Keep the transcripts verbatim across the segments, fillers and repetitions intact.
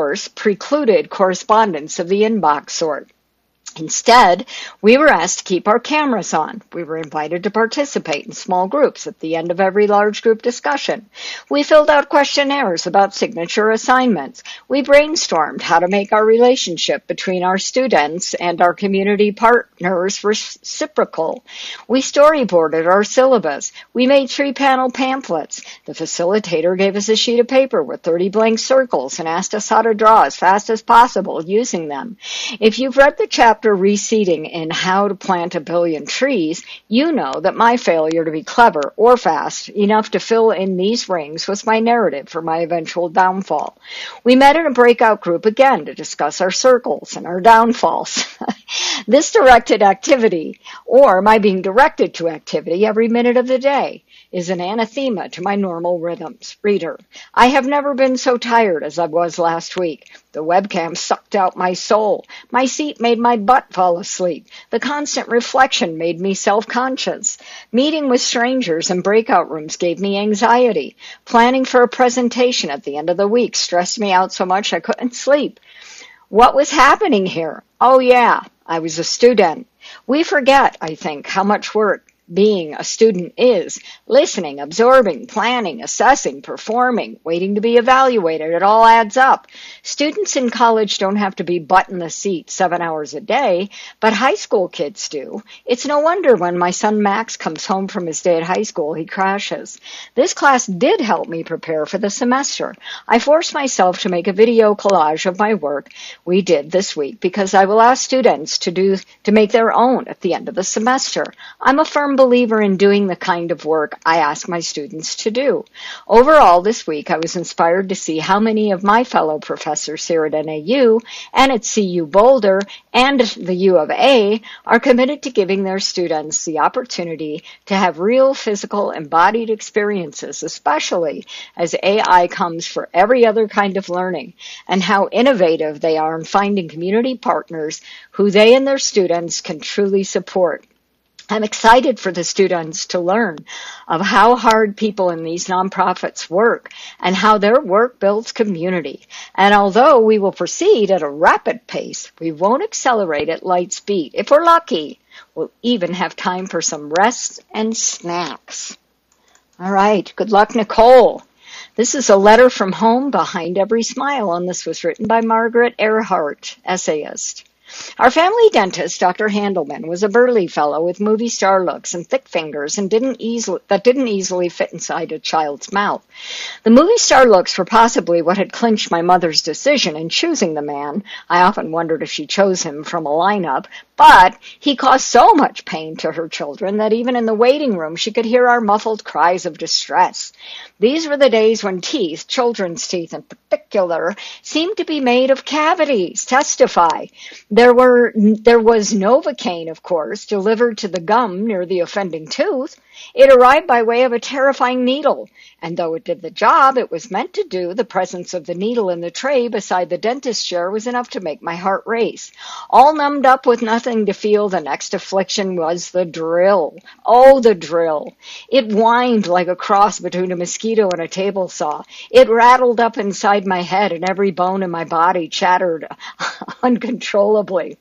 course, precluded correspondence of the inbox sort. Instead, we were asked to keep our cameras on. We were invited to participate in small groups at the end of every large group discussion. We filled out questionnaires about signature assignments. We brainstormed how to make our relationship between our students and our community partners reciprocal. We storyboarded our syllabus. We made three-panel pamphlets. The facilitator gave us a sheet of paper with thirty blank circles and asked us how to draw as fast as possible using them. If you've read the chapter Reseeding in How to Plant a Billion Trees, you know that my failure to be clever or fast enough to fill in these rings was my narrative for my eventual downfall. We met in a breakout group again to discuss our circles and our downfalls. This directed activity, or my being directed to activity every minute of the day, is an anathema to my normal rhythms. Reader, I have never been so tired as I was last week. The webcam sucked out my soul. My seat made my butt fall asleep. The constant reflection made me self-conscious. Meeting with strangers in breakout rooms gave me anxiety. Planning for a presentation at the end of the week stressed me out so much I couldn't sleep. What was happening here? Oh yeah, I was a student. We forget, I think, how much work being a student is. Listening, absorbing, planning, assessing, performing, waiting to be evaluated. It all adds up. Students in college don't have to be butt in the seat seven hours a day, but high school kids do. It's no wonder when my son Max comes home from his day at high school, he crashes. This class did help me prepare for the semester. I forced myself to make a video collage of my work we did this week because I will ask students to do to make their own at the end of the semester. I'm a firm believer in doing the kind of work I ask my students to do. Overall, this week I was inspired to see how many of my fellow professors here at N A U and at C U Boulder and the U of A are committed to giving their students the opportunity to have real physical embodied experiences, especially as A I comes for every other kind of learning, and how innovative they are in finding community partners who they and their students can truly support. I'm excited for the students to learn of how hard people in these nonprofits work and how their work builds community. And although we will proceed at a rapid pace, we won't accelerate at light speed. If we're lucky, we'll even have time for some rest and snacks. All right. Good luck, Nicole. This is a letter from home behind every smile, and this was written by Margaret Earhart, essayist. Our family dentist, Doctor Handelman, was a burly fellow with movie star looks and thick fingers and didn't easily, that didn't easily fit inside a child's mouth. The movie star looks were possibly what had clinched my mother's decision in choosing the man. I often wondered if she chose him from a lineup, but he caused so much pain to her children that even in the waiting room she could hear our muffled cries of distress. These were the days when teeth, children's teeth in particular, seemed to be made of cavities. Testify. There were, there was Novocaine, of course, delivered to the gum near the offending tooth. It arrived by way of a terrifying needle, and though it did the job it was meant to do, the presence of the needle in the tray beside the dentist's chair was enough to make my heart race. All numbed up with nothing to feel, the next affliction was the drill. Oh, the drill. It whined like a cross between a mosquito and a table saw. It rattled up inside my head, and every bone in my body chattered uncontrollably.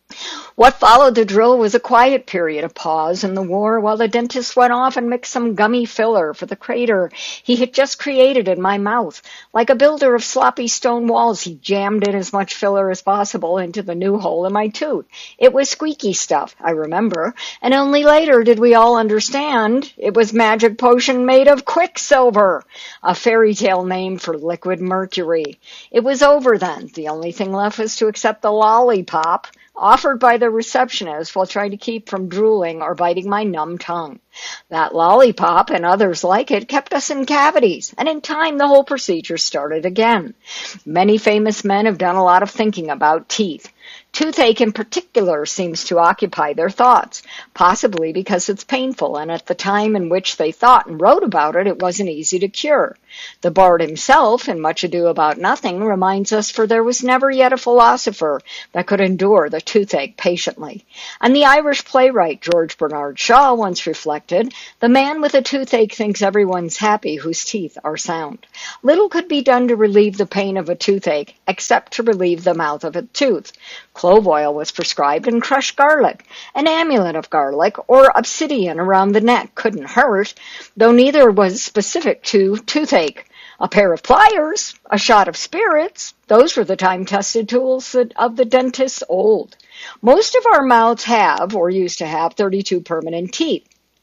What followed the drill was a quiet period, a pause in the war while the dentist went off and mixed some gummy filler for the crater he had just created in my mouth. Like a builder of sloppy stone walls, he jammed in as much filler as possible into the new hole in my tooth. It was squeaky stuff, I remember, and only later did we all understand it was magic potion made of quicksilver, a fairy tale name for liquid mercury. It was over then. The only thing left was to accept the lollipop offered by the receptionist while trying to keep from drooling or biting my numb tongue. That lollipop and others like it kept us in cavities, and in time the whole procedure started again. Many famous men have done a lot of thinking about teeth. Toothache in particular seems to occupy their thoughts, possibly because it's painful, and at the time in which they thought and wrote about it, it wasn't easy to cure. The Bard himself, in Much Ado About Nothing, reminds us, for there was never yet a philosopher that could endure the toothache patiently. And the Irish playwright George Bernard Shaw once reflected, the man with a toothache thinks everyone's happy whose teeth are sound. Little could be done to relieve the pain of a toothache, except to relieve the mouth of a tooth. Clove oil was prescribed and crushed garlic. An amulet of garlic or obsidian around the neck couldn't hurt, though neither was specific to toothache. A pair of pliers, a shot of spirits, those were the time-tested tools of the dentist's old. Most of our mouths have, or used to have, thirty-two permanent teeth.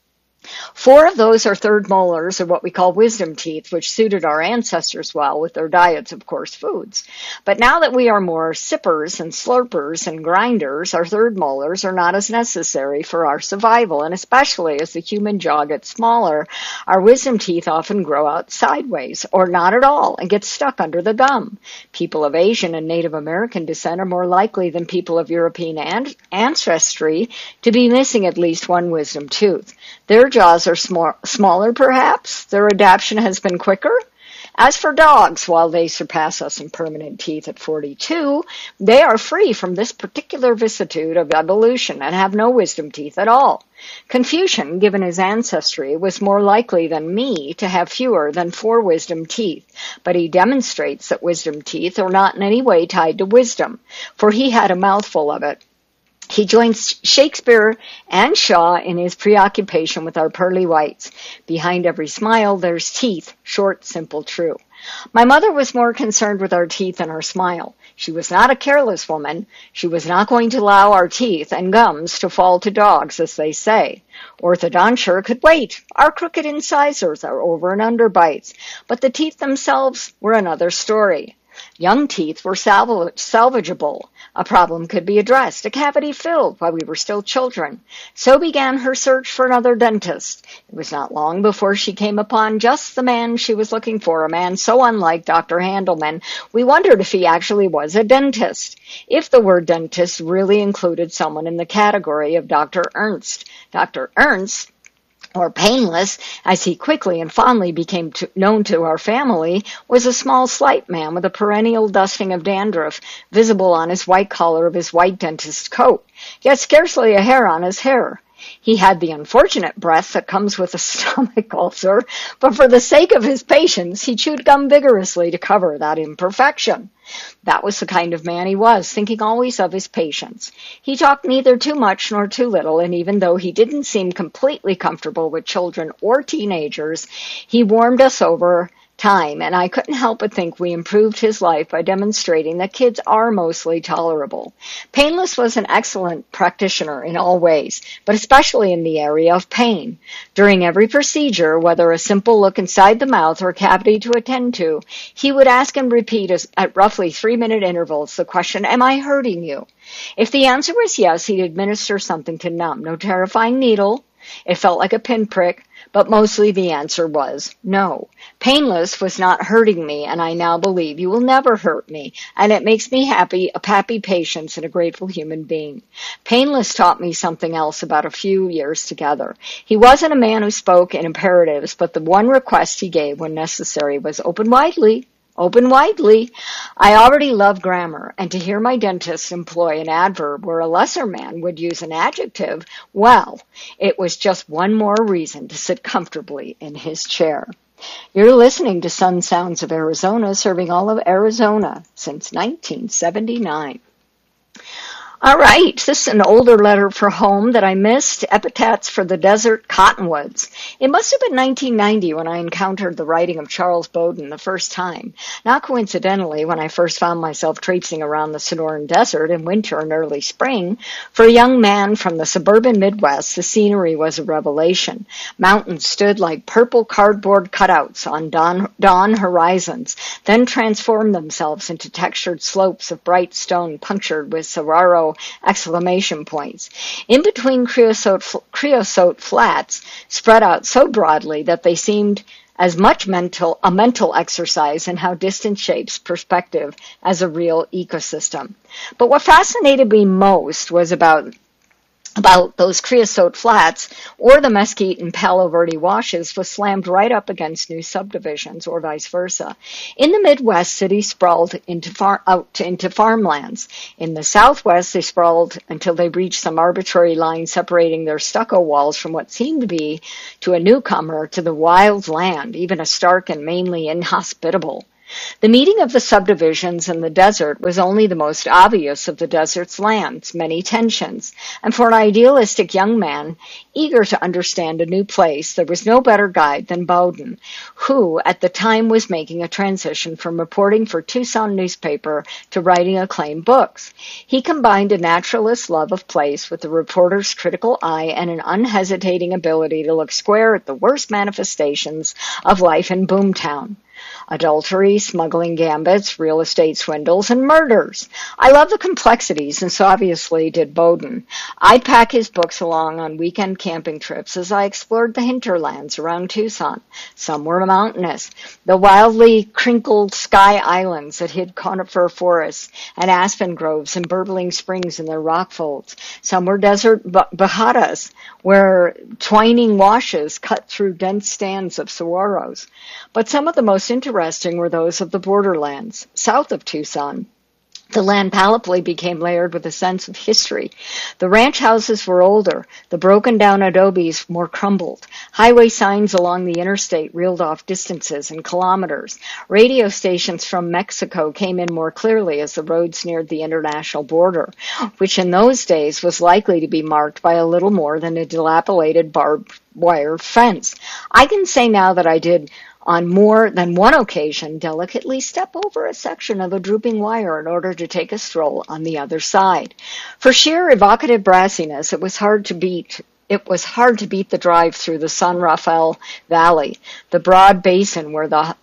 Four of those are third molars, or what we call wisdom teeth, which suited our ancestors well with their diets of coarse foods. But now that we are more sippers and slurpers and grinders, our third molars are not as necessary for our survival, and especially as the human jaw gets smaller, our wisdom teeth often grow out sideways, or not at all, and get stuck under the gum. People of Asian and Native American descent are more likely than people of European an- ancestry to be missing at least one wisdom tooth. Their jaws are small, smaller, perhaps. Their adaptation has been quicker. As for dogs, while they surpass us in permanent teeth at forty-two, they are free from this particular vicissitude of evolution and have no wisdom teeth at all. Confucian, given his ancestry, was more likely than me to have fewer than four wisdom teeth, but he demonstrates that wisdom teeth are not in any way tied to wisdom, for he had a mouthful of it. He joins Shakespeare and Shaw in his preoccupation with our pearly whites. Behind every smile, there's teeth, short, simple, true. My mother was more concerned with our teeth than our smile. She was not a careless woman. She was not going to allow our teeth and gums to fall to dogs, as they say. Orthodonture could wait. Our crooked incisors, our over and under bites. But the teeth themselves were another story. Young teeth were salvage- salvageable. A problem could be addressed, a cavity filled while we were still children. So began her search for another dentist. It was not long before she came upon just the man she was looking for, a man so unlike Doctor Handelman, we wondered if he actually was a dentist, if the word dentist really included someone in the category of Doctor Ernst. Doctor Ernst, or Painless, as he quickly and fondly became to, known to our family, was a small, slight man with a perennial dusting of dandruff visible on his white collar of his white dentist coat, yet scarcely a hair on his hair. He had the unfortunate breath that comes with a stomach ulcer, but for the sake of his patients, he chewed gum vigorously to cover that imperfection. That was the kind of man he was, thinking always of his patients. He talked neither too much nor too little, and even though he didn't seem completely comfortable with children or teenagers, he warmed us over time, and I couldn't help but think we improved his life by demonstrating that kids are mostly tolerable. Painless was an excellent practitioner in all ways, but especially in the area of pain. During every procedure, whether a simple look inside the mouth or cavity to attend to, he would ask and repeat as, at roughly three-minute intervals the question, "Am I hurting you?" If the answer was yes, he'd administer something to numb. No terrifying needle. It felt like a pinprick, but mostly the answer was no. Painless was not hurting me, and I now believe you will never hurt me, and it makes me happy, a happy patient and a grateful human being. Painless taught me something else about a few years together. He wasn't a man who spoke in imperatives, but the one request he gave when necessary was open widely. Open widely. I already love grammar, and to hear my dentist employ an adverb where a lesser man would use an adjective, well, it was just one more reason to sit comfortably in his chair. You're listening to Sun Sounds of Arizona, serving all of Arizona since nineteen seventy-nine. All right, this is an older letter for home that I missed, Epitaphs for the Desert Cottonwoods. It must have been nineteen ninety when I encountered the writing of Charles Bowden the first time. Not coincidentally, when I first found myself traipsing around the Sonoran Desert in winter and early spring, for a young man from the suburban Midwest, the scenery was a revelation. Mountains stood like purple cardboard cutouts on dawn, dawn horizons, then transformed themselves into textured slopes of bright stone punctured with saguaro exclamation points. In between creosote, creosote flats spread out so broadly that they seemed as much mental, a mental exercise in how distance shapes perspective as a real ecosystem. But what fascinated me most was about about those creosote flats or the Mesquite and Palo Verde washes was slammed right up against new subdivisions or vice versa. In the Midwest, cities sprawled into far, out into farmlands. In the Southwest, they sprawled until they reached some arbitrary line separating their stucco walls from what seemed to be, to a newcomer, to the wild land, even a stark and mainly inhospitable. The meeting of the subdivisions and the desert was only the most obvious of the desert's lands, many tensions, and for an idealistic young man eager to understand a new place, there was no better guide than Bowden, who at the time was making a transition from reporting for Tucson newspaper to writing acclaimed books. He combined a naturalist's love of place with a reporter's critical eye and an unhesitating ability to look square at the worst manifestations of life in Boomtown. Adultery, smuggling gambits, real estate swindles, and murders. I love the complexities, and so obviously did Bowden. I'd pack his books along on weekend camping trips as I explored the hinterlands around Tucson. Some were mountainous, the wildly crinkled sky islands that hid conifer forests and aspen groves and burbling springs in their rock folds. Some were desert bajadas, where twining washes cut through dense stands of saguaros. But some of the most interesting were those of the borderlands, south of Tucson. The land palpably became layered with a sense of history. The ranch houses were older, the broken-down adobes more crumbled. Highway signs along the interstate reeled off distances and kilometers. Radio stations from Mexico came in more clearly as the roads neared the international border, which in those days was likely to be marked by a little more than a dilapidated barbed wire fence. I can say now that I did on more than one occasion delicately step over a section of the drooping wire in order to take a stroll on the other side. For sheer evocative brassiness, it was hard to beat It was hard to beat the drive through the San Rafael Valley, the broad basin where the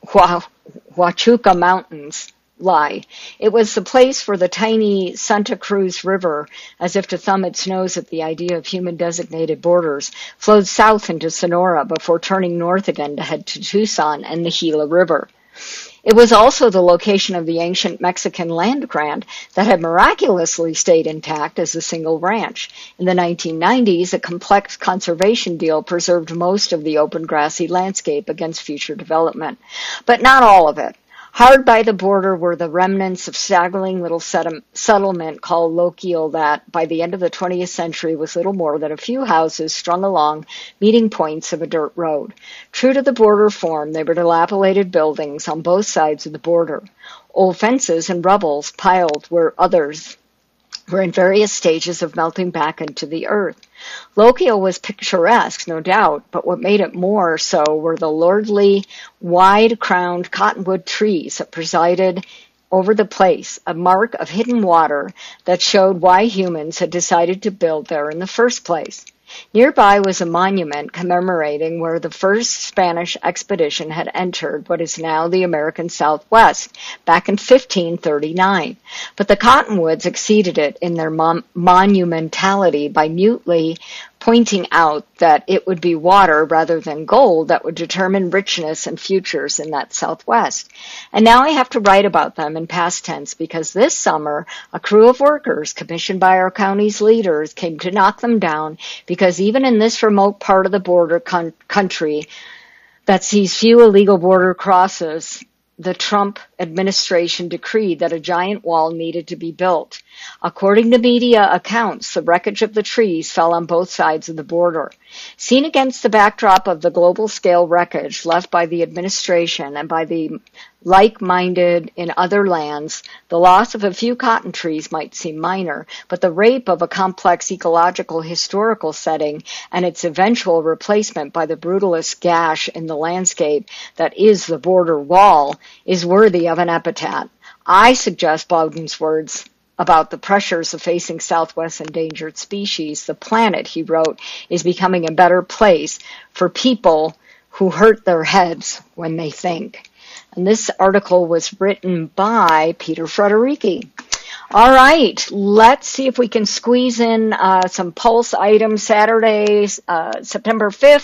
Huachuca Mountains lie. It was the place where the tiny Santa Cruz River, as if to thumb its nose at the idea of human-designated borders, flowed south into Sonora before turning north again to head to Tucson and the Gila River. It was also the location of the ancient Mexican land grant that had miraculously stayed intact as a single ranch. In the nineteen nineties, a complex conservation deal preserved most of the open grassy landscape against future development, but not all of it. Hard by the border were the remnants of straggling little settlement called Lochiel that, by the end of the twentieth century, was little more than a few houses strung along meeting points of a dirt road. True to the border form, they were dilapidated buildings on both sides of the border. Old fences and rubbles piled where others were in various stages of melting back into the earth. Lochiel was picturesque, no doubt, but what made it more so were the lordly, wide-crowned cottonwood trees that presided over the place, a mark of hidden water that showed why humans had decided to build there in the first place. Nearby was a monument commemorating where the first Spanish expedition had entered what is now the American Southwest back in fifteen thirty-nine. But the Cottonwoods exceeded it in their mon- monumentality by mutely pointing out that it would be water rather than gold that would determine richness and futures in that Southwest. And now I have to write about them in past tense because this summer a crew of workers commissioned by our county's leaders came to knock them down because even in this remote part of the border con- country that sees few illegal border crosses, the Trump administration decreed that a giant wall needed to be built. According to media accounts, the wreckage of the trees fell on both sides of the border. Seen against the backdrop of the global-scale wreckage left by the administration and by the like-minded in other lands, the loss of a few cotton trees might seem minor, but the rape of a complex ecological historical setting and its eventual replacement by the brutalist gash in the landscape that is the border wall is worthy of an epitaph. I suggest Bowden's words about the pressures of facing Southwest endangered species. The planet, he wrote, is becoming a better place for people who hurt their heads when they think. And this article was written by Peter Frederici. All right, let's see if we can squeeze in uh, some Pulse items. Saturday, uh, September fifth,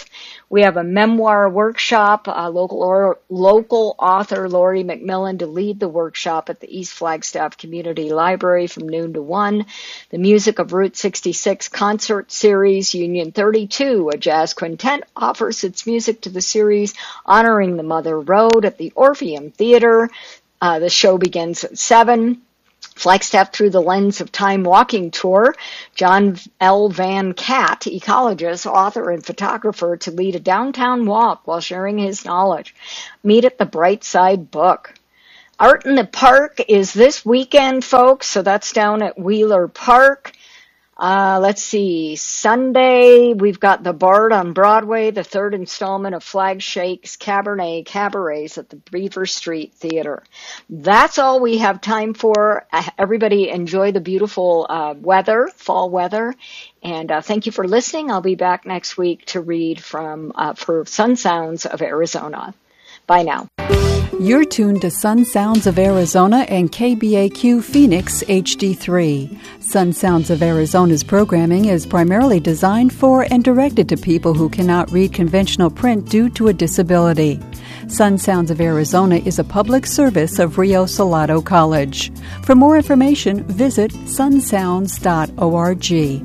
We have a memoir workshop, uh, local or, local author Lori McMillan to lead the workshop at the East Flagstaff Community Library from noon to one. The Music of Route sixty-six concert series, Union thirty-two, a jazz quintet, offers its music to the series honoring the Mother Road at the Orpheum Theater. Uh, the show begins at seven. Flagstaff Through the Lens of Time walking tour. John L. Van Cat, ecologist, author, and photographer, to lead a downtown walk while sharing his knowledge. Meet at the Bright Side Book. Art in the Park is this weekend, folks, so that's down at Wheeler Park. Uh, let's see, Sunday, we've got The Bard on Broadway, the third installment of Flag Shake's Cabernet Cabarets at the Beaver Street Theater. That's all we have time for. Everybody enjoy the beautiful uh, weather, fall weather, and uh, thank you for listening. I'll be back next week to read from uh, for Sun Sounds of Arizona. Bye now. You're tuned to Sun Sounds of Arizona and K B A Q Phoenix H D three. Sun Sounds of Arizona's programming is primarily designed for and directed to people who cannot read conventional print due to a disability. Sun Sounds of Arizona is a public service of Rio Salado College. For more information, visit sun sounds dot org.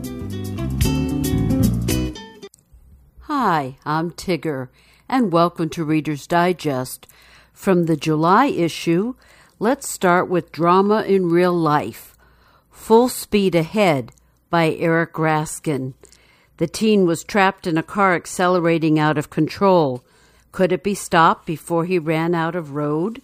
Hi, I'm Tigger, and welcome to Reader's Digest. From the July issue, let's start with Drama in Real Life, Full Speed Ahead by Eric Raskin. The teen was trapped in a car accelerating out of control. Could it be stopped before he ran out of road?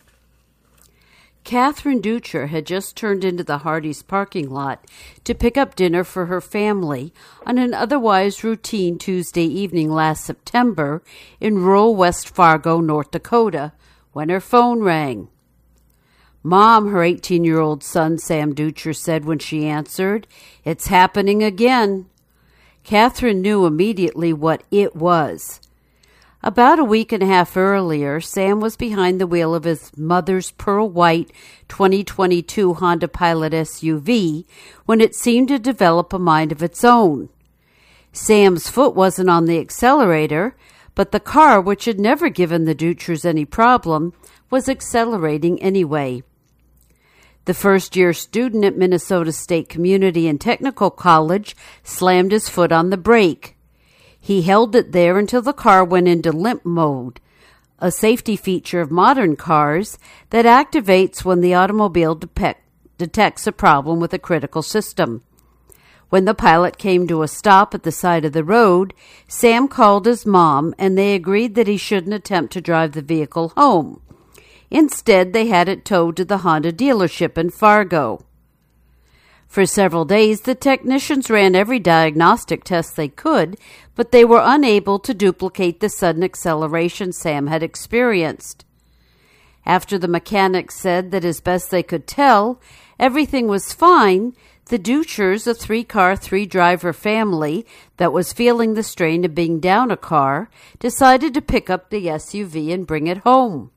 Catherine Dutcher had just turned into the Hardee's parking lot to pick up dinner for her family on an otherwise routine Tuesday evening last September in rural West Fargo, North Dakota, when her phone rang. "Mom," her eighteen-year-old son Sam Dutcher said when she answered, "It's happening again." Catherine knew immediately what it was. About a week and a half earlier, Sam was behind the wheel of his mother's pearl white twenty twenty-two Honda Pilot S U V when it seemed to develop a mind of its own. Sam's foot wasn't on the accelerator, but the car, which had never given the Dutchers any problem, was accelerating anyway. The first-year student at Minnesota State Community and Technical College slammed his foot on the brake. He held it there until the car went into limp mode, a safety feature of modern cars that activates when the automobile de- detects a problem with a critical system. When the pilot came to a stop at the side of the road, Sam called his mom, and they agreed that he shouldn't attempt to drive the vehicle home. Instead, they had it towed to the Honda dealership in Fargo. For several days, the technicians ran every diagnostic test they could, but they were unable to duplicate the sudden acceleration Sam had experienced. After the mechanics said that as best they could tell, everything was fine, the Dutchers, a three-car, three-driver family that was feeling the strain of being down a car, decided to pick up the S U V and bring it home.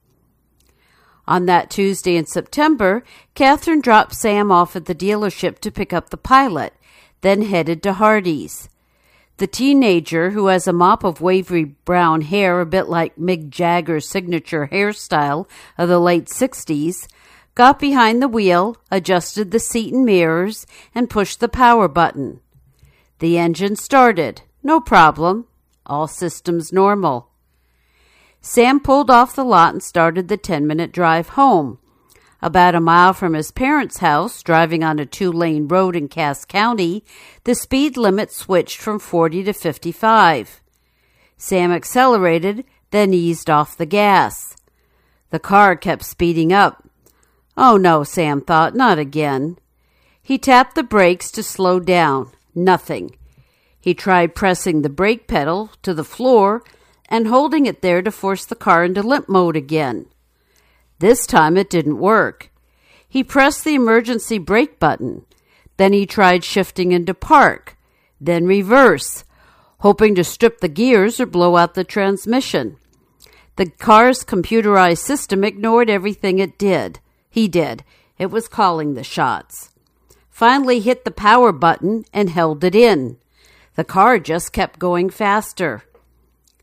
On that Tuesday in September, Catherine dropped Sam off at the dealership to pick up the Pilot, then headed to Hardee's. The teenager, who has a mop of wavy brown hair a bit like Mick Jagger's signature hairstyle of the late sixties, got behind the wheel, adjusted the seat and mirrors, and pushed the power button. The engine started. No problem. All systems normal. Sam pulled off the lot and started the ten-minute drive home. About a mile from his parents' house, driving on a two-lane road in Cass County, the speed limit switched from forty to fifty-five. Sam accelerated, then eased off the gas. The car kept speeding up. Oh no, Sam thought, not again. He tapped the brakes to slow down. Nothing. He tried pressing the brake pedal to the floor and holding it there to force the car into limp mode again. This time it didn't work. He pressed the emergency brake button. Then he tried shifting into park, then reverse, hoping to strip the gears or blow out the transmission. The car's computerized system ignored everything it did. He did. It was calling the shots. Finally hit the power button and held it in. The car just kept going faster.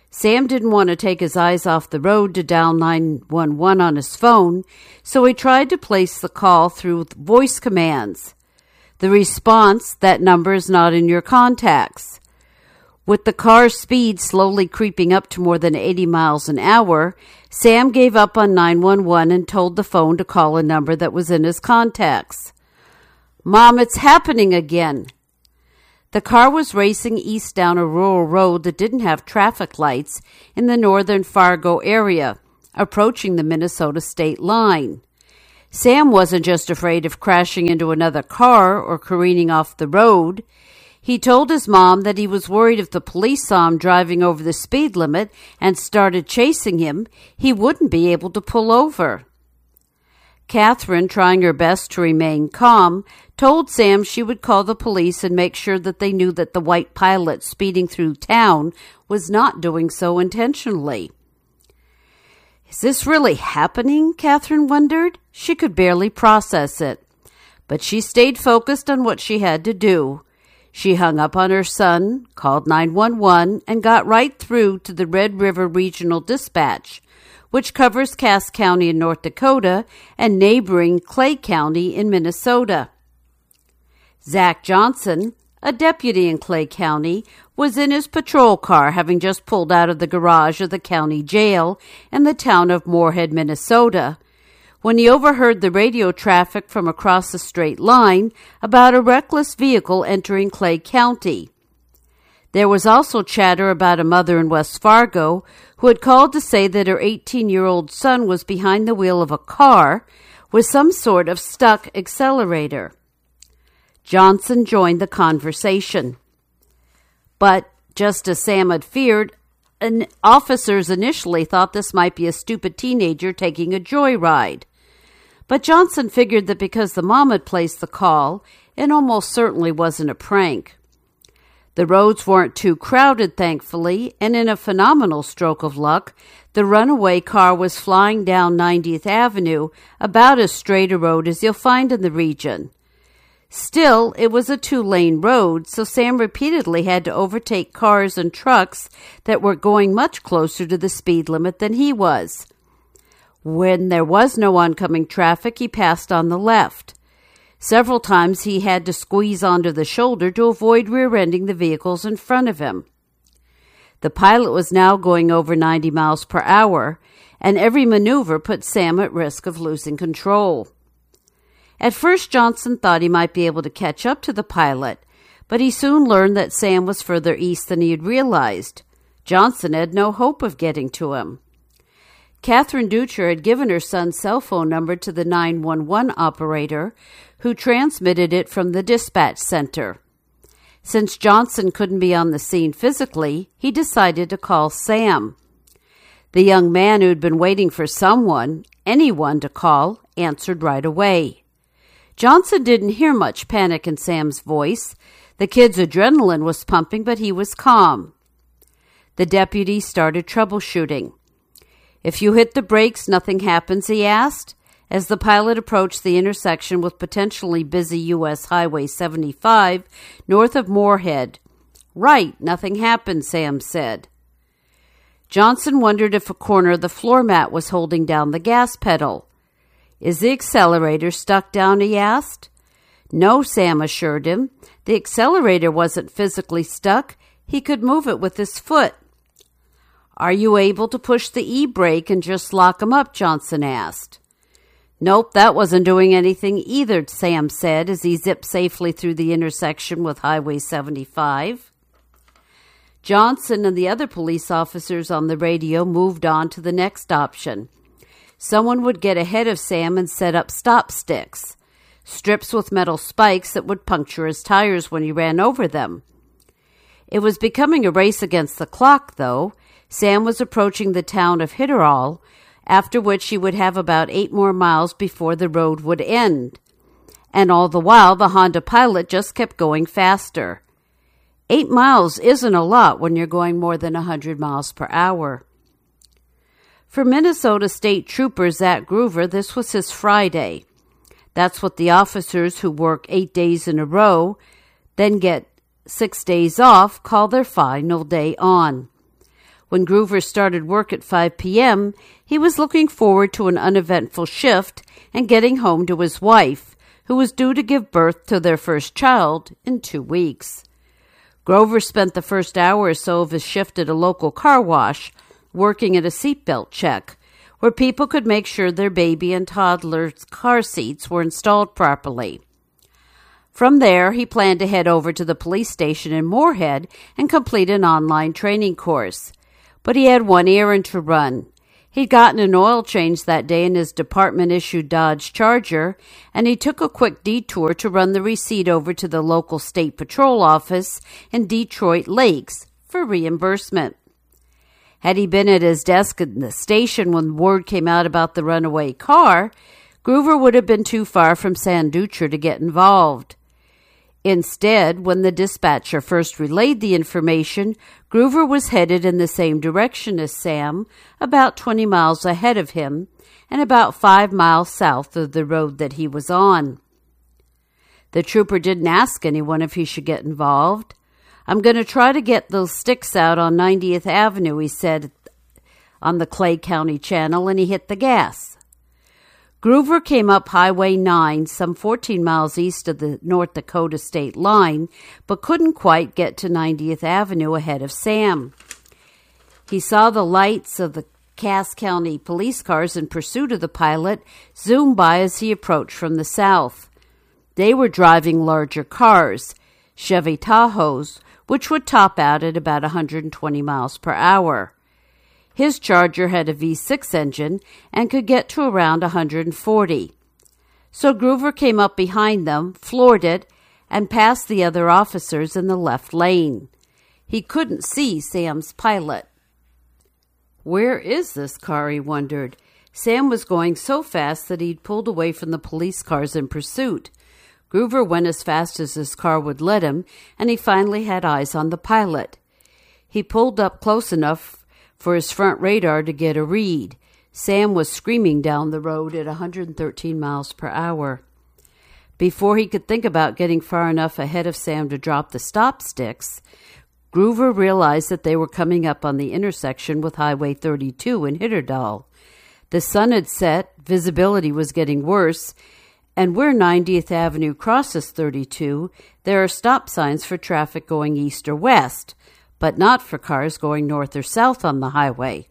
Sam didn't want to take his eyes off the road to dial nine one one on his phone, so he tried to place the call through voice commands. The response, "That number is not in your contacts." With the car's speed slowly creeping up to more than eighty miles an hour, Sam gave up on nine one one and told the phone to call a number that was in his contacts. "Mom, it's happening again." The car was racing east down a rural road that didn't have traffic lights in the northern Fargo area, approaching the Minnesota state line. Sam wasn't just afraid of crashing into another car or careening off the road. He told his mom that he was worried if the police saw him driving over the speed limit and started chasing him, he wouldn't be able to pull over. Catherine, trying her best to remain calm, told Sam she would call the police and make sure that they knew that the white Pilot speeding through town was not doing so intentionally. Is this really happening? Catherine wondered. She could barely process it. But she stayed focused on what she had to do. She hung up on her son, called nine one one, and got right through to the Red River Regional Dispatch, which covers Cass County in North Dakota and neighboring Clay County in Minnesota. Zach Johnson, a deputy in Clay County, was in his patrol car, having just pulled out of the garage of the county jail in the town of Moorhead, Minnesota, when he overheard the radio traffic from across the straight line about a reckless vehicle entering Clay County. There was also chatter about a mother in West Fargo who had called to say that her eighteen-year-old son was behind the wheel of a car with some sort of stuck accelerator. Johnson joined the conversation. But, just as Sam had feared, an officers initially thought this might be a stupid teenager taking a joyride. But Johnson figured that because the mom had placed the call, it almost certainly wasn't a prank. The roads weren't too crowded, thankfully, and in a phenomenal stroke of luck, the runaway car was flying down ninetieth Avenue, about as straight a road as you'll find in the region. Still, it was a two-lane road, so Sam repeatedly had to overtake cars and trucks that were going much closer to the speed limit than he was. When there was no oncoming traffic, he passed on the left. Several times he had to squeeze onto the shoulder to avoid rear-ending the vehicles in front of him. The Pilot was now going over ninety miles per hour, and every maneuver put Sam at risk of losing control. At first, Johnson thought he might be able to catch up to the Pilot, but he soon learned that Sam was further east than he had realized. Johnson had no hope of getting to him. Catherine Ducher had given her son's cell phone number to the nine one one operator, who transmitted it from the dispatch center. Since Johnson couldn't be on the scene physically, he decided to call Sam. The young man who'd been waiting for someone, anyone to call, answered right away. Johnson didn't hear much panic in Sam's voice. The kid's adrenaline was pumping, but he was calm. The deputy started troubleshooting. "If you hit the brakes, nothing happens?" he asked, as the Pilot approached the intersection with potentially busy U S Highway seventy-five north of Moorhead. "Right, nothing happened," Sam said. Johnson wondered if a corner of the floor mat was holding down the gas pedal. "Is the accelerator stuck down?" he asked. "No," Sam assured him. "The accelerator wasn't physically stuck. He could move it with his foot." "Are you able to push the e-brake and just lock him up?" Johnson asked. "Nope, that wasn't doing anything either," Sam said as he zipped safely through the intersection with Highway seventy-five. Johnson and the other police officers on the radio moved on to the next option. Someone would get ahead of Sam and set up stop sticks, strips with metal spikes that would puncture his tires when he ran over them. It was becoming a race against the clock, though. Sam was approaching the town of Hitterall, after which he would have about eight more miles before the road would end. And all the while, the Honda Pilot just kept going faster. Eight miles isn't a lot when you're going more than a hundred miles per hour. For Minnesota State Trooper Zach Groover, this was his Friday. That's what the officers who work eight days in a row, then get six days off, call their final day on. When Groover started work at five p.m., he was looking forward to an uneventful shift and getting home to his wife, who was due to give birth to their first child in two weeks. Grover spent the first hour or so of his shift at a local car wash, working at a seatbelt check, where people could make sure their baby and toddler's car seats were installed properly. From there, he planned to head over to the police station in Moorhead and complete an online training course. But he had one errand to run. He'd gotten an oil change that day in his department-issued Dodge Charger, and he took a quick detour to run the receipt over to the local state patrol office in Detroit Lakes for reimbursement. Had he been at his desk in the station when word came out about the runaway car, Groover would have been too far from Sam Dutcher to get involved. Instead, when the dispatcher first relayed the information, Groover was headed in the same direction as Sam, about twenty miles ahead of him, and about five miles south of the road that he was on. The trooper didn't ask anyone if he should get involved. "I'm going to try to get those sticks out on ninetieth Avenue, he said on the Clay County Channel, and he hit the gas. Groover came up Highway nine, some fourteen miles east of the North Dakota state line, but couldn't quite get to ninetieth Avenue ahead of Sam. He saw the lights of the Cass County police cars in pursuit of the pilot zoom by as he approached from the south. They were driving larger cars, Chevy Tahoes, which would top out at about one hundred twenty miles per hour. His Charger had a V six engine and could get to around one hundred forty. So Groover came up behind them, floored it, and passed the other officers in the left lane. He couldn't see Sam's pilot. Where is this car, he wondered. Sam was going so fast that he'd pulled away from the police cars in pursuit. Groover went as fast as his car would let him, and he finally had eyes on the pilot. He pulled up close enough for his front radar to get a read. Sam was screaming down the road at one hundred thirteen miles per hour. Before he could think about getting far enough ahead of Sam to drop the stop sticks, Groover realized that they were coming up on the intersection with Highway thirty-two in Hitterdal. The sun had set, visibility was getting worse, and where ninetieth Avenue crosses thirty-two, there are stop signs for traffic going east or west, but not for cars going north or south on the highway.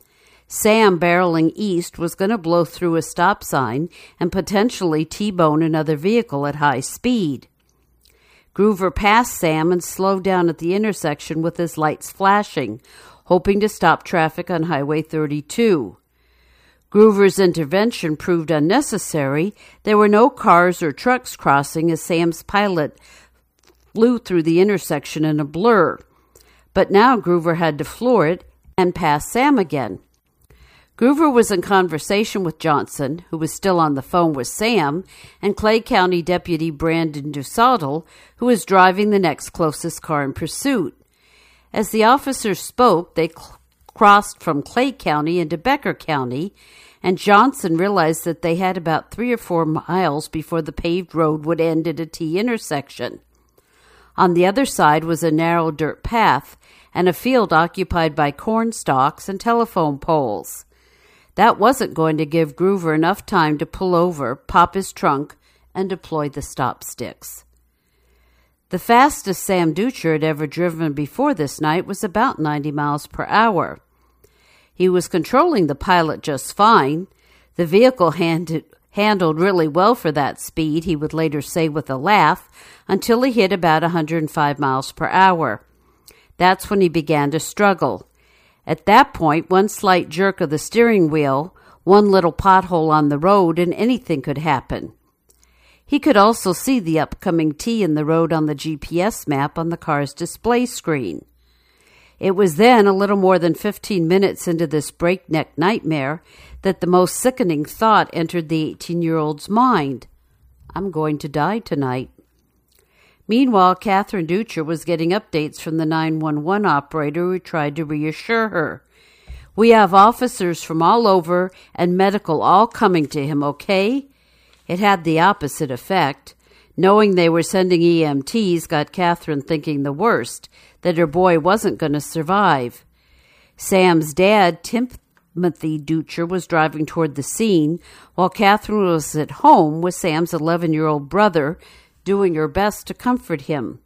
Sam, barreling east, was going to blow through a stop sign and potentially T-bone another vehicle at high speed. Groover passed Sam and slowed down at the intersection with his lights flashing, hoping to stop traffic on Highway thirty-two. Groover's intervention proved unnecessary. There were no cars or trucks crossing as Sam's pilot flew through the intersection in a blur. But now Groover had to floor it and pass Sam again. Groover was in conversation with Johnson, who was still on the phone with Sam, and Clay County Deputy Brandon DuSadel, who was driving the next closest car in pursuit. As the officers spoke, they cl- crossed from Clay County into Becker County, and Johnson realized that they had about three or four miles before the paved road would end at a T intersection. On the other side was a narrow dirt path and a field occupied by corn stalks and telephone poles. That wasn't going to give Groover enough time to pull over, pop his trunk, and deploy the stop sticks. The fastest Sam Dutcher had ever driven before this night was about ninety miles per hour. He was controlling the pilot just fine. The vehicle handed, handled really well for that speed, he would later say with a laugh, until he hit about one hundred five miles per hour. That's when he began to struggle. At that point, one slight jerk of the steering wheel, one little pothole on the road, and anything could happen. He could also see the upcoming T in the road on the G P S map on the car's display screen. It was then, a little more than fifteen minutes into this breakneck nightmare, that the most sickening thought entered the eighteen-year-old's mind. I'm going to die tonight. Meanwhile, Catherine Dutcher was getting updates from the nine one one operator who tried to reassure her. We have officers from all over and medical all coming to him, okay? It had the opposite effect. Knowing they were sending E M Ts got Catherine thinking the worst, that her boy wasn't going to survive. Sam's dad, Timothy Dutcher, was driving toward the scene, while Catherine was at home with Sam's eleven-year-old brother, doing her best to comfort him.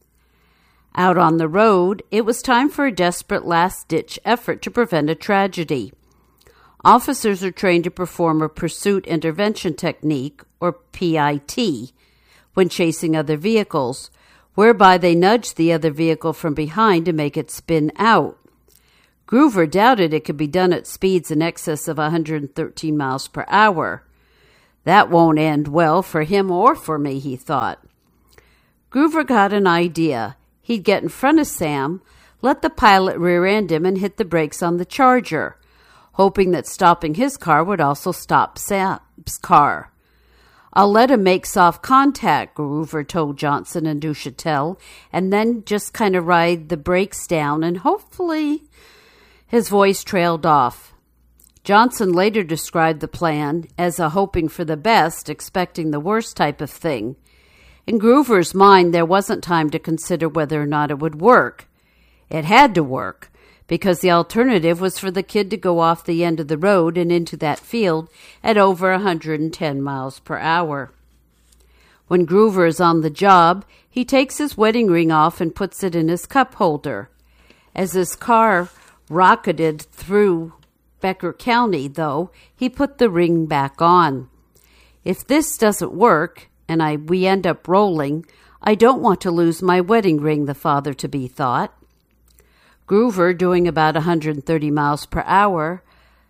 Out on the road, it was time for a desperate last-ditch effort to prevent a tragedy. Officers are trained to perform a pursuit intervention technique, or P I T, when chasing other vehicles, whereby they nudge the other vehicle from behind to make it spin out. Groover doubted it could be done at speeds in excess of one hundred thirteen miles per hour. That won't end well for him or for me, he thought. Groover got an idea. He'd get in front of Sam, let the pilot rear-end him, and hit the brakes on the Charger, hoping that stopping his car would also stop Sam's car. I'll let him make soft contact, Groover told Johnson and Duchatel, and then just kind of ride the brakes down, and hopefully... His voice trailed off. Johnson later described the plan as a hoping for the best, expecting the worst type of thing. In Groover's mind, there wasn't time to consider whether or not it would work. It had to work, because the alternative was for the kid to go off the end of the road and into that field at over one hundred ten miles per hour. When Groover is on the job, he takes his wedding ring off and puts it in his cup holder. As his car rocketed through Becker County, though, he put the ring back on. If this doesn't work, and I we end up rolling, I don't want to lose my wedding ring, the father-to-be thought. Groover, doing about one hundred thirty miles per hour,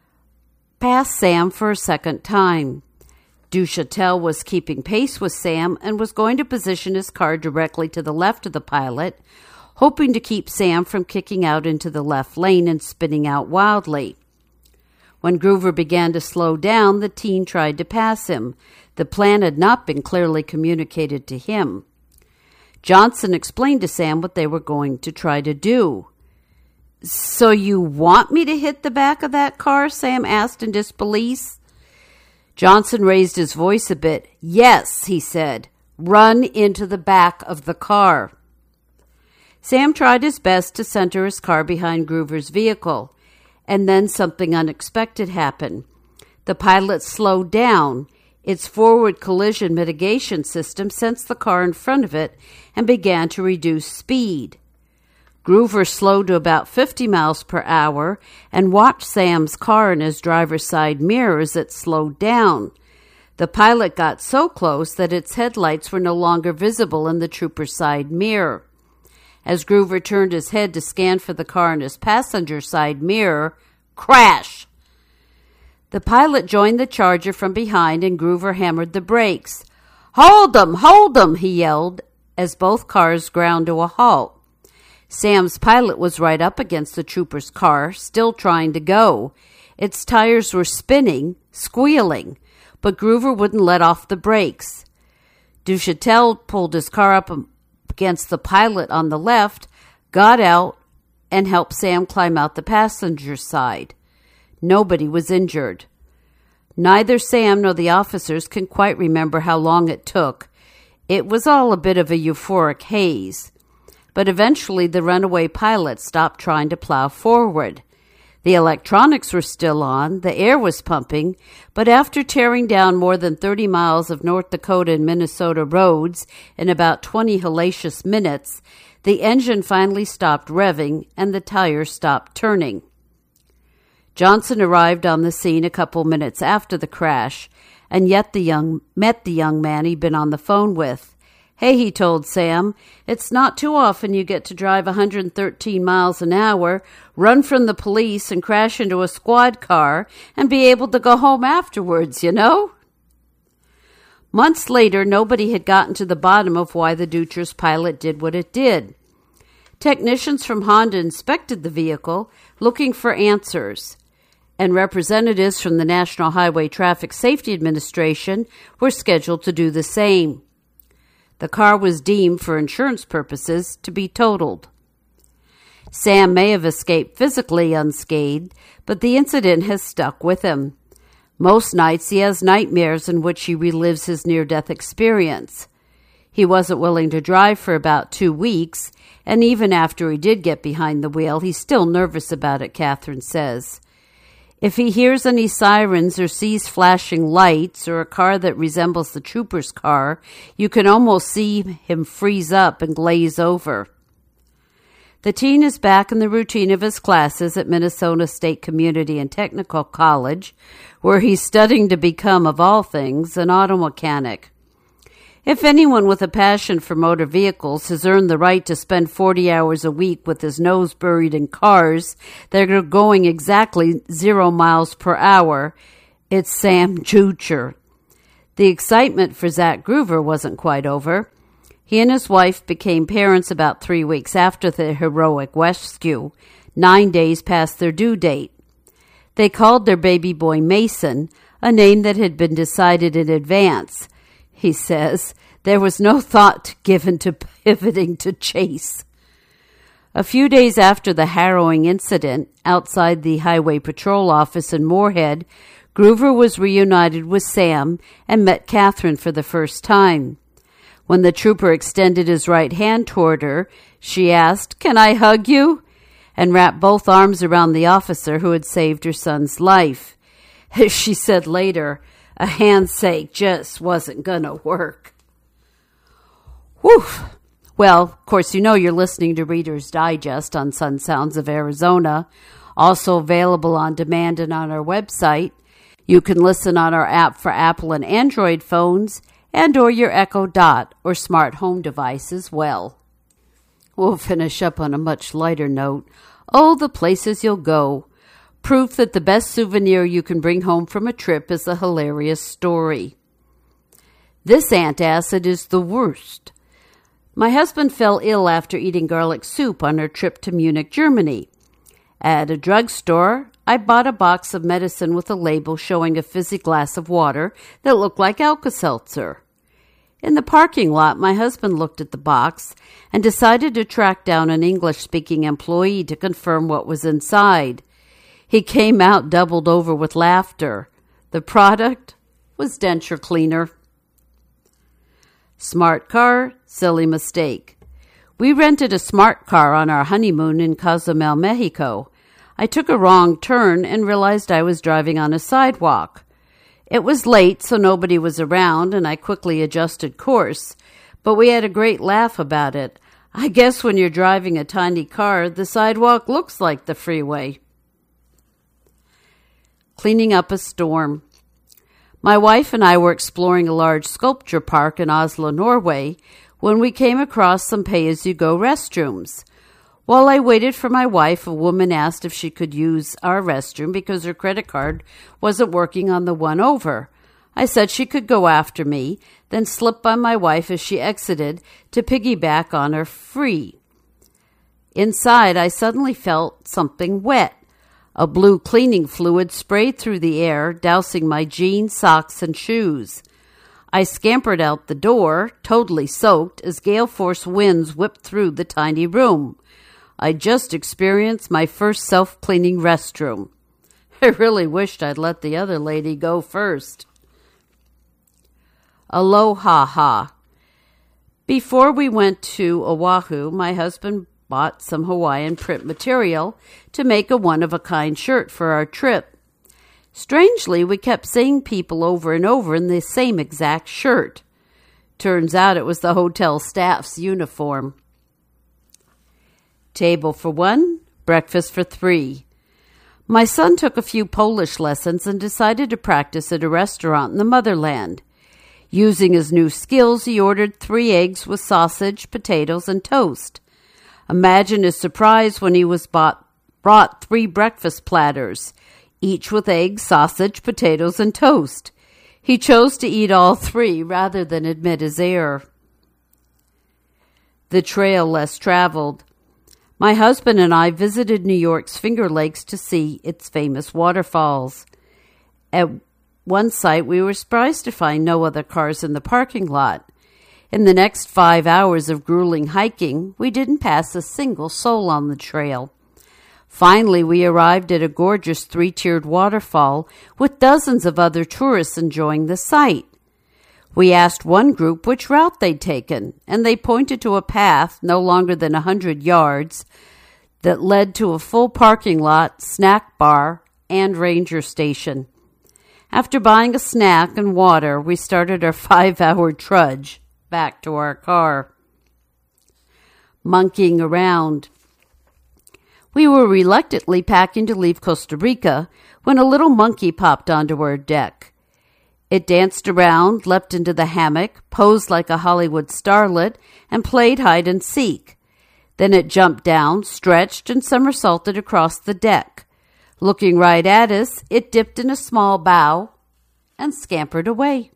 passed Sam for a second time. Duchatel was keeping pace with Sam and was going to position his car directly to the left of the pilot, hoping to keep Sam from kicking out into the left lane and spinning out wildly. When Groover began to slow down, the teen tried to pass him. The plan had not been clearly communicated to him. Johnson explained to Sam what they were going to try to do. "So you want me to hit the back of that car?" Sam asked in disbelief. Johnson raised his voice a bit. "Yes," he said. "Run into the back of the car." Sam tried his best to center his car behind Groover's vehicle, and then something unexpected happened. The pilot slowed down. Its forward collision mitigation system sensed the car in front of it and began to reduce speed. Groover slowed to about fifty miles per hour and watched Sam's car in his driver's side mirror as it slowed down. The pilot got so close that its headlights were no longer visible in the trooper's side mirror. As Groover turned his head to scan for the car in his passenger side mirror, crash! The pilot joined the Charger from behind, and Groover hammered the brakes. "Hold 'em! Hold 'em!" he yelled as both cars ground to a halt. Sam's pilot was right up against the trooper's car, still trying to go. Its tires were spinning, squealing, but Groover wouldn't let off the brakes. Duchatel pulled his car up against the pilot on the left, got out, and helped Sam climb out the passenger side. Nobody was injured. Neither Sam nor the officers can quite remember how long it took. It was all a bit of a euphoric haze. But eventually the runaway pilot stopped trying to plow forward. The electronics were still on, the air was pumping, but after tearing down more than thirty miles of North Dakota and Minnesota roads in about twenty hellacious minutes, the engine finally stopped revving and the tires stopped turning. Johnson arrived on the scene a couple minutes after the crash, and yet the young met the young man he'd been on the phone with. "Hey," he told Sam, "it's not too often you get to drive one hundred thirteen miles an hour, run from the police, and crash into a squad car, and be able to go home afterwards, you know?" Months later, nobody had gotten to the bottom of why the Dutcher's pilot did what it did. Technicians from Honda inspected the vehicle, looking for answers, and representatives from the National Highway Traffic Safety Administration were scheduled to do the same. The car was deemed, for insurance purposes, to be totaled. Sam may have escaped physically unscathed, but the incident has stuck with him. Most nights he has nightmares in which he relives his near-death experience. He wasn't willing to drive for about two weeks, and even after he did get behind the wheel, he's still nervous about it, Catherine says. If he hears any sirens or sees flashing lights or a car that resembles the trooper's car, you can almost see him freeze up and glaze over. The teen is back in the routine of his classes at Minnesota State Community and Technical College, where he's studying to become, of all things, an auto mechanic. If anyone with a passion for motor vehicles has earned the right to spend forty hours a week with his nose buried in cars that are going exactly zero miles per hour, it's Sam Jucher. The excitement for Zach Groover wasn't quite over. He and his wife became parents about three weeks after the heroic rescue, nine days past their due date. They called their baby boy Mason, a name that had been decided in advance. He says, there was no thought given to pivoting to Chase. A few days after the harrowing incident outside the Highway Patrol office in Moorhead, Groover was reunited with Sam and met Catherine for the first time. When the trooper extended his right hand toward her, she asked, "Can I hug you?" and wrapped both arms around the officer who had saved her son's life. As she said later, a handshake just wasn't going to work. Whew. Well, of course, you know you're listening to Reader's Digest on Sun Sounds of Arizona, also available on demand and on our website. You can listen on our app for Apple and Android phones and or your Echo Dot or smart home device as well. We'll finish up on a much lighter note. Oh, the places you'll go. Proof that the best souvenir you can bring home from a trip is a hilarious story. This antacid is the worst. My husband fell ill after eating garlic soup on our trip to Munich, Germany. At a drugstore, I bought a box of medicine with a label showing a fizzy glass of water that looked like Alka-Seltzer. In the parking lot, my husband looked at the box and decided to track down an English-speaking employee to confirm what was inside. He came out doubled over with laughter. The product was denture cleaner. Smart car, silly mistake. We rented a smart car on our honeymoon in Cozumel, Mexico. I took a wrong turn and realized I was driving on a sidewalk. It was late, so nobody was around, and I quickly adjusted course, but we had a great laugh about it. I guess when you're driving a tiny car, the sidewalk looks like the freeway. Cleaning up a storm. My wife and I were exploring a large sculpture park in Oslo, Norway, when we came across some pay-as-you-go restrooms. While I waited for my wife, a woman asked if she could use our restroom because her credit card wasn't working on the one over. I said she could go after me, then slipped by my wife as she exited to piggyback on her free. Inside, I suddenly felt something wet. A blue cleaning fluid sprayed through the air, dousing my jeans, socks, and shoes. I scampered out the door, totally soaked, as gale-force winds whipped through the tiny room. I just experienced my first self-cleaning restroom. I really wished I'd let the other lady go first. Aloha ha. Before we went to Oahu, my husband bought some Hawaiian print material to make a one-of-a-kind shirt for our trip. Strangely, we kept seeing people over and over in the same exact shirt. Turns out it was the hotel staff's uniform. Table for one, breakfast for three. My son took a few Polish lessons and decided to practice at a restaurant in the motherland. Using his new skills, he ordered three eggs with sausage, potatoes, and toast. Imagine his surprise when he was bought, brought three breakfast platters, each with eggs, sausage, potatoes, and toast. He chose to eat all three rather than admit his error. The trail less traveled. My husband and I visited New York's Finger Lakes to see its famous waterfalls. At one site, we were surprised to find no other cars in the parking lot. In the next five hours of grueling hiking, we didn't pass a single soul on the trail. Finally, we arrived at a gorgeous three-tiered waterfall with dozens of other tourists enjoying the sight. We asked one group which route they'd taken, and they pointed to a path no longer than a hundred yards that led to a full parking lot, snack bar, and ranger station. After buying a snack and water, we started our five-hour trudge back to our car. Monkeying around. We were reluctantly packing to leave Costa Rica when a little monkey popped onto our deck. It danced around, leapt into the hammock, posed like a Hollywood starlet, and played hide-and-seek. Then it jumped down, stretched, and somersaulted across the deck. Looking right at us, it dipped in a small bow and scampered away.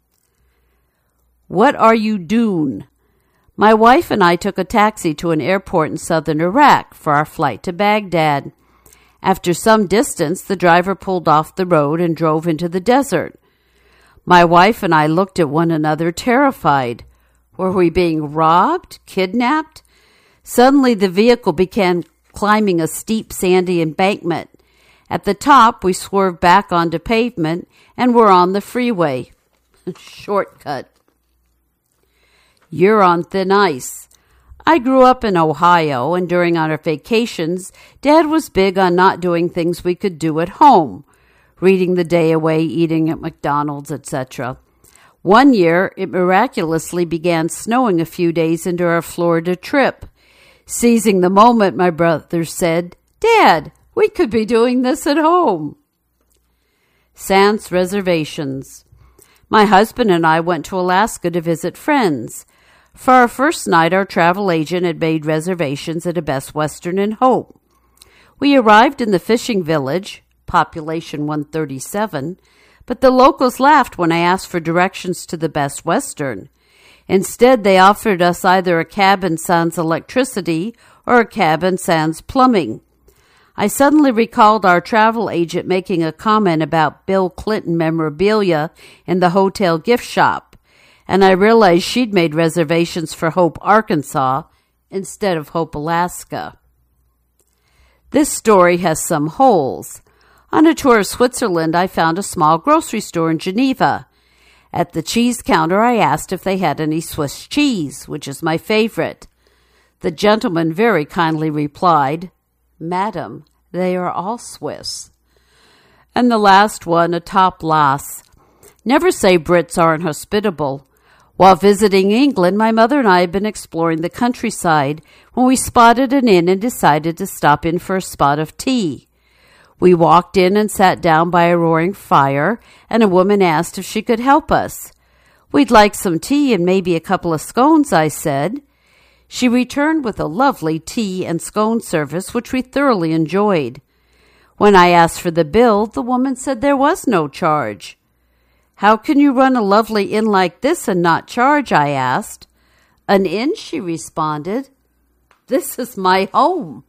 What are you doing? My wife and I took a taxi to an airport in southern Iraq for our flight to Baghdad. After some distance, the driver pulled off the road and drove into the desert. My wife and I looked at one another, terrified. Were we being robbed? Kidnapped? Suddenly, the vehicle began climbing a steep, sandy embankment. At the top, we swerved back onto pavement and were on the freeway. Shortcut. You're on thin ice. I grew up in Ohio, and during our vacations, Dad was big on not doing things we could do at home. Reading the day away, eating at McDonald's, et cetera. One year, it miraculously began snowing a few days into our Florida trip. Seizing the moment, my brother said, "Dad, we could be doing this at home." Sans reservations. My husband and I went to Alaska to visit friends. For our first night, our travel agent had made reservations at a Best Western in Hope. We arrived in the fishing village, population one thirty-seven, but the locals laughed when I asked for directions to the Best Western. Instead, they offered us either a cabin sans electricity or a cabin sans plumbing. I suddenly recalled our travel agent making a comment about Bill Clinton memorabilia in the hotel gift shop, and I realized she'd made reservations for Hope, Arkansas, instead of Hope, Alaska. This story has some holes. On a tour of Switzerland, I found a small grocery store in Geneva. At the cheese counter, I asked if they had any Swiss cheese, which is my favorite. The gentleman very kindly replied, "Madam, they are all Swiss." And the last one, a top loss. Never say Brits aren't hospitable. While visiting England, my mother and I had been exploring the countryside when we spotted an inn and decided to stop in for a spot of tea. We walked in and sat down by a roaring fire, and a woman asked if she could help us. "We'd like some tea and maybe a couple of scones," I said. She returned with a lovely tea and scone service, which we thoroughly enjoyed. When I asked for the bill, the woman said there was no charge. "How can you run a lovely inn like this and not charge?" I asked. "An inn?" she responded. "This is my home."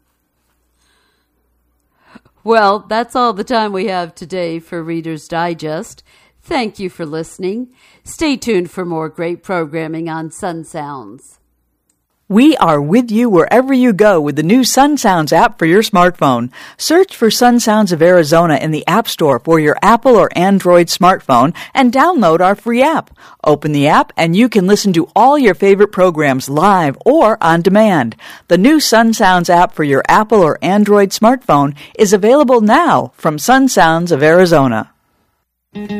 Well, that's all the time we have today for Reader's Digest. Thank you for listening. Stay tuned for more great programming on Sun Sounds. We are with you wherever you go with the new Sun Sounds app for your smartphone. Search for Sun Sounds of Arizona in the App Store for your Apple or Android smartphone and download our free app. Open the app and you can listen to all your favorite programs live or on demand. The new Sun Sounds app for your Apple or Android smartphone is available now from Sun Sounds of Arizona.